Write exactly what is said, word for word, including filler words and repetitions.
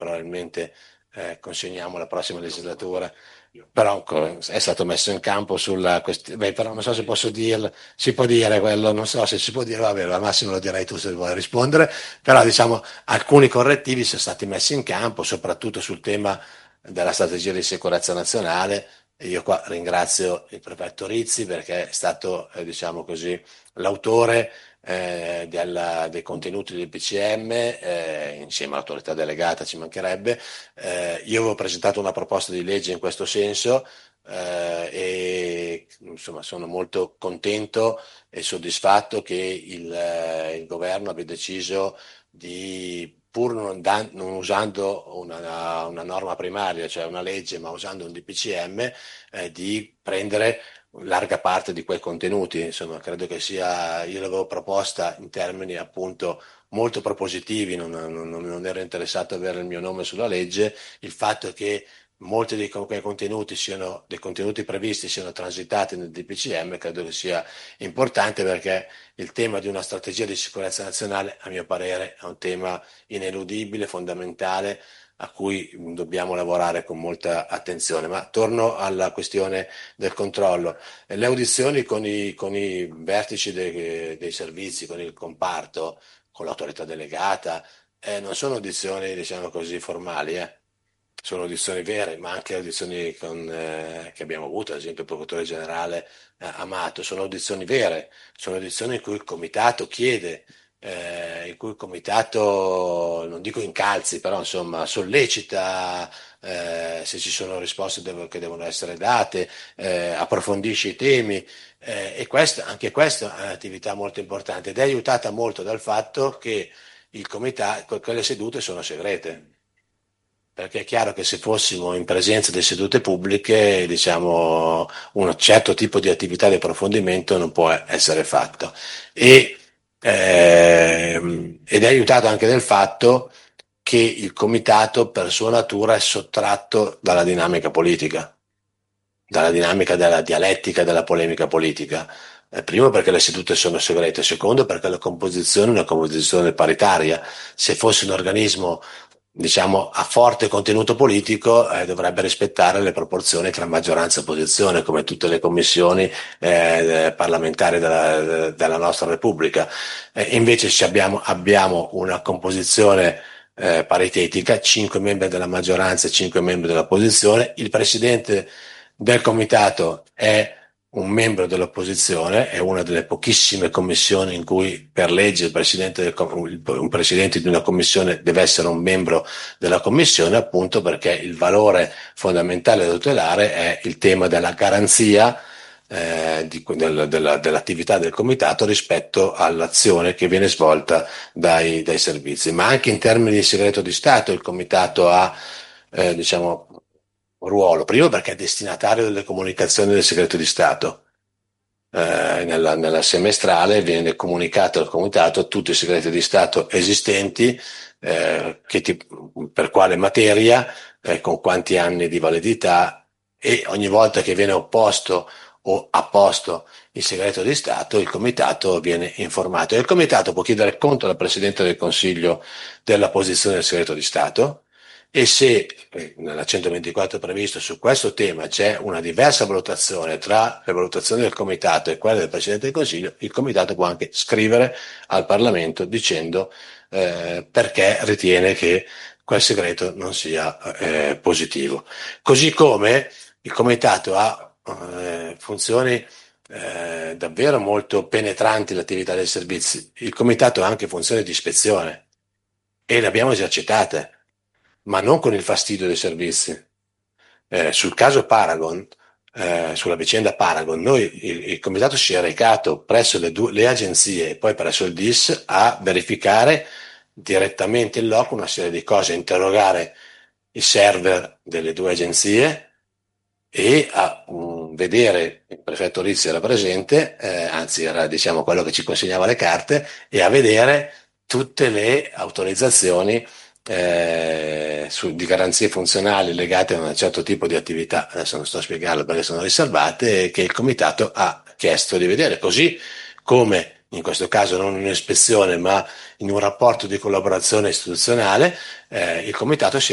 probabilmente eh, consegniamo la prossima legislatura. Però co- è stato messo in campo sulla questione, beh, però non so se posso dirlo, si può dire quello, non so se si può dire, vabbè, al massimo lo direi tu se vuoi rispondere, però diciamo alcuni correttivi sono stati messi in campo, soprattutto sul tema della strategia di sicurezza nazionale. E io qua ringrazio il prefetto Rizzi perché è stato, eh, diciamo così, l'autore eh, della- dei contenuti del P C M, eh, insieme all'autorità delegata, ci mancherebbe. Eh, io avevo presentato una proposta di legge in questo senso, eh, e insomma sono molto contento e soddisfatto che il, eh, il governo abbia deciso di, pur non, dan- non usando una, una norma primaria, cioè una legge, ma usando un D P C M, eh, di prendere larga parte di quei contenuti. Insomma, credo che sia, io l'avevo proposta in termini appunto molto propositivi, non, non- non ero interessato ad avere il mio nome sulla legge. Il fatto che molti dei quei contenuti siano, dei contenuti previsti siano transitati nel D P C M, credo che sia importante perché il tema di una strategia di sicurezza nazionale, a mio parere, è un tema ineludibile, fondamentale, a cui dobbiamo lavorare con molta attenzione. Ma torno alla questione del controllo. Le audizioni con i, con i vertici dei, dei servizi, con il comparto, con l'autorità delegata, eh, non sono audizioni, diciamo così, formali, eh. Sono audizioni vere, ma anche audizioni con, eh, che abbiamo avuto, ad esempio il procuratore generale eh, Amato, sono audizioni vere, sono audizioni in cui il comitato chiede, eh, in cui il comitato, non dico incalzi, però insomma sollecita eh, se ci sono risposte devo- che devono essere date, eh, approfondisce i temi, eh, e questo, anche questa è un'attività molto importante ed è aiutata molto dal fatto che il comitato, quelle sedute sono segrete. Perché è chiaro che se fossimo in presenza di sedute pubbliche, diciamo, un certo tipo di attività di approfondimento non può essere fatto. E, ehm, ed è aiutato anche dal fatto che il comitato per sua natura è sottratto dalla dinamica politica, dalla dinamica della dialettica, della polemica politica. Eh, primo perché le sedute sono segrete, secondo perché la composizione è una composizione paritaria. Se fosse un organismo, diciamo, a forte contenuto politico, eh, dovrebbe rispettare le proporzioni tra maggioranza e opposizione, come tutte le commissioni eh, parlamentari della, della nostra Repubblica. Eh, invece ci abbiamo, abbiamo una composizione eh, paritetica, cinque membri della maggioranza e cinque membri dell'opposizione. Il presidente del comitato è un membro dell'opposizione, è una delle pochissime commissioni in cui per legge il presidente, del, un presidente di una commissione deve essere un membro della commissione, appunto perché il valore fondamentale da tutelare è il tema della garanzia eh, di, del, della, dell'attività del comitato rispetto all'azione che viene svolta dai, dai servizi. Ma anche in termini di segreto di Stato il comitato ha eh, diciamo, ruolo, primo perché è destinatario delle comunicazioni del segreto di Stato. Eh, nella, nella semestrale viene comunicato al comitato tutti i segreti di Stato esistenti, eh, che ti, per quale materia, eh, con quanti anni di validità, e ogni volta che viene opposto o apposto il segreto di Stato, il comitato viene informato e il comitato può chiedere conto al Presidente del Consiglio della posizione del segreto di Stato. E se eh, nella centoventiquattro è previsto su questo tema c'è una diversa valutazione tra le valutazioni del Comitato e quelle del Presidente del Consiglio, il Comitato può anche scrivere al Parlamento dicendo eh, perché ritiene che quel segreto non sia eh, positivo. Così come il Comitato ha eh, funzioni eh, davvero molto penetranti l'attività dei servizi, il Comitato ha anche funzioni di ispezione e le abbiamo esercitate, ma non con il fastidio dei servizi. Eh, sul caso Paragon, eh, sulla vicenda Paragon, noi, il, il comitato si è recato presso le, due, le agenzie e poi presso il D I S a verificare direttamente in loco una serie di cose, interrogare i server delle due agenzie e a um, vedere, il prefetto Rizzi era presente, eh, anzi era diciamo quello che ci consegnava le carte, e a vedere tutte le autorizzazioni eh, su, di garanzie funzionali legate a un certo tipo di attività, adesso non sto a spiegarlo perché sono riservate, che il comitato ha chiesto di vedere, così come in questo caso non in un'ispezione ma in un rapporto di collaborazione istituzionale, eh, il comitato si